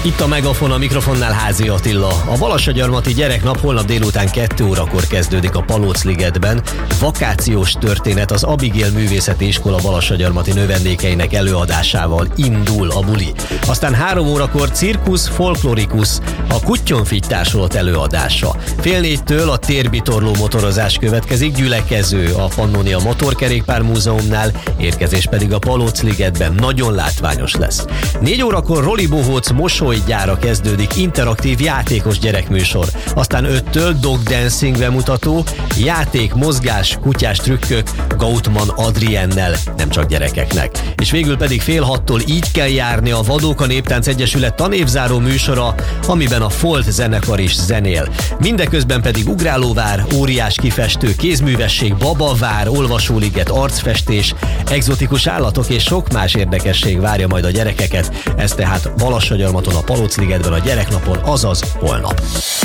Itt a Megafon, a mikrofonnál Házi Attila. A Balassagyarmati Gyereknap holnap délután 2 órakor kezdődik a Palócligetben. Vakációs történet, az Abigail Művészeti Iskola Balassagyarmati növendékeinek előadásával indul a buli. Aztán 3 órakor Cirkusz Folklorikus, a Kutyonfitty társulat előadása. 3:30-től a térbitorló motorozás következik, gyülekező a Pannonia Motorkerékpár Múzeumnál, érkezés pedig a Palócligetben, nagyon látványos lesz. 4 órakor Roli Bohóc mosolygyára kezdődik, interaktív játékos gyerekműsor. Aztán 5-től Dog Dancing bemutató, játék, mozgás, kutyás trükkök Gautman Adriennel, nem csak gyerekeknek. És végül pedig 5:30-tól Így kell járni, a Vadóka Néptánc Egyesület tanévzáró műsora, amiben a Folt zenekar is zenél. Mindeközben pedig ugrálóvár, óriás kifestő, kézművesség, babavár, olvasóliget, arcfestés, egzotikus állatok és sok más érdekesség várja majd a gyerekeket. Ez tehát Balassagyarmaton, a Palócligetben a gyereknapon, azaz holnap.